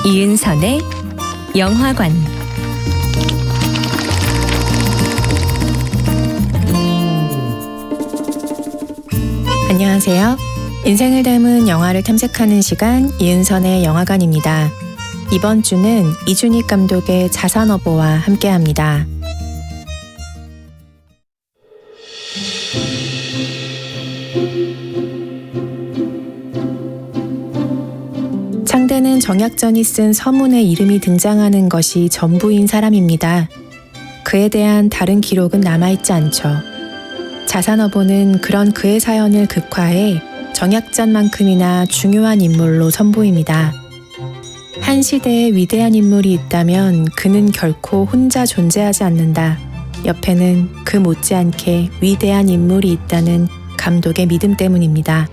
이은선의 영화관, 안녕하세요. 인생을 닮은 영화를 탐색하는 시간 이은선의 영화관입니다. 이번 주는 이준익 감독의 자산어보와 함께합니다. 창대는 정약전이 쓴 서문의 이름이 등장하는 것이 전부인 사람입니다. 그에 대한 다른 기록은 남아있지 않죠. 자산어보는 그런 그의 사연을 극화해 정약전만큼이나 중요한 인물로 선보입니다. 한 시대에 위대한 인물이 있다면 그는 결코 혼자 존재하지 않는다. 옆에는 그 못지않게 위대한 인물이 있다는 감독의 믿음 때문입니다.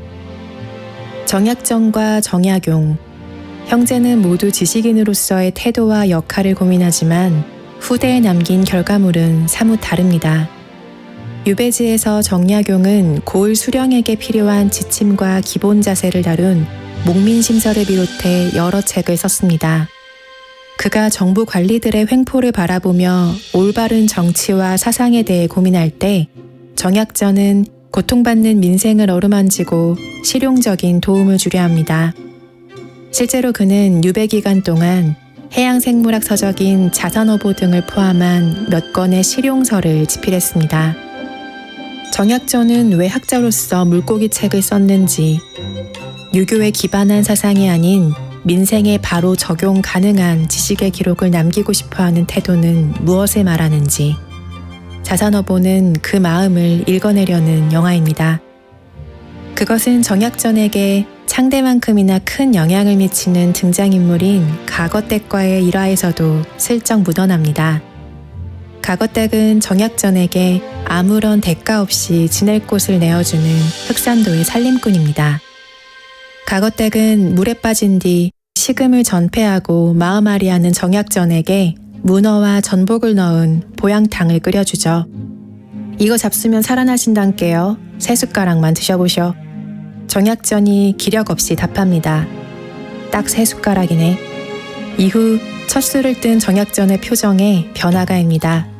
정약전과 정약용, 형제는 모두 지식인으로서의 태도와 역할을 고민하지만 후대에 남긴 결과물은 사뭇 다릅니다. 유배지에서 정약용은 고을 수령에게 필요한 지침과 기본 자세를 다룬 목민심서를 비롯해 여러 책을 썼습니다. 그가 정부 관리들의 횡포를 바라보며 올바른 정치와 사상에 대해 고민할 때 정약전은 고통받는 민생을 어루만지고 실용적인 도움을 주려 합니다. 실제로 그는 유배 기간 동안 해양생물학 서적인 자산어보 등을 포함한 몇 권의 실용서를 집필했습니다. 정약전은 왜 학자로서 물고기 책을 썼는지, 유교에 기반한 사상이 아닌 민생에 바로 적용 가능한 지식의 기록을 남기고 싶어하는 태도는 무엇을 말하는지, 자산어보는 그 마음을 읽어내려는 영화입니다. 그것은 정약전에게 창대만큼이나 큰 영향을 미치는 등장인물인 가거댁과의 일화에서도 슬쩍 묻어납니다. 가거댁은 정약전에게 아무런 대가 없이 지낼 곳을 내어주는 흑산도의 살림꾼입니다. 가거댁은 물에 빠진 뒤 식음을 전폐하고 마음앓이하는 정약전에게 문어와 전복을 넣은 보양탕을 끓여주죠. 이거 잡수면 살아나신단께요. 3숟가락만 드셔보셔. 정약전이 기력 없이 답합니다. 딱 3숟가락이네. 이후 첫 술을 뜬 정약전의 표정에 변화가입니다.